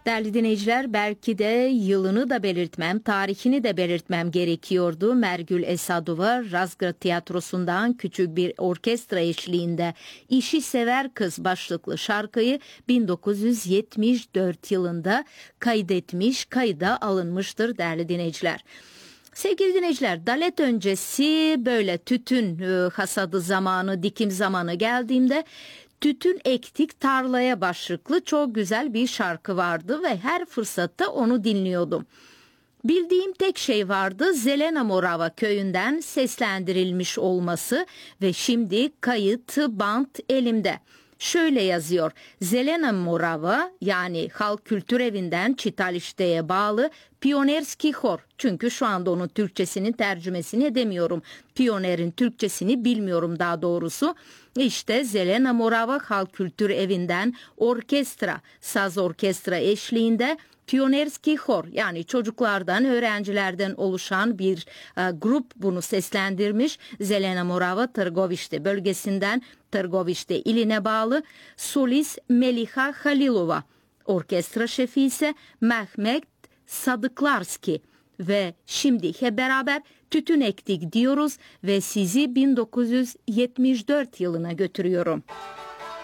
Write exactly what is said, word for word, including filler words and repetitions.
Değerli dinleyiciler, belki de yılını da belirtmem, tarihini de belirtmem gerekiyordu. Mergül Esadova Razgrad Tiyatrosu'ndan küçük bir orkestra eşliğinde İşi Sever Kız başlıklı şarkıyı bin dokuz yüz yetmiş dört yılında kaydetmiş, kayda alınmıştır değerli dinleyiciler. Sevgili dinleyiciler, Dalet öncesi böyle tütün e, hasadı zamanı, dikim zamanı geldiğimde tütün ektik tarlaya başlıklı çok güzel bir şarkı vardı ve her fırsatta onu dinliyordum. Bildiğim tek şey vardı, Zelena Morava köyünden seslendirilmiş olması ve şimdi kayıt bant elimde. Şöyle yazıyor: Zelena Morava, yani Halk Kültür Evi'nden Çitalişte'ye bağlı Pionerski Hor. Çünkü şu anda onun Türkçesini tercümesini edemiyorum. Pioner'in Türkçesini bilmiyorum daha doğrusu. İşte Zelena Morava Halk Kültür Evi'nden orkestra, saz orkestra eşliğinde Pionerski Hor, yani çocuklardan, öğrencilerden oluşan bir e, grup bunu seslendirmiş. Zelena Morava Tırgovişte bölgesinden, Tırgovişte iline bağlı. Solist Meliha Halilova, orkestra şefi ise Mehmet Sadıklarski. Ve şimdi hep beraber tütün ektik diyoruz ve sizi bin dokuz yüz yetmiş dört yılına götürüyorum.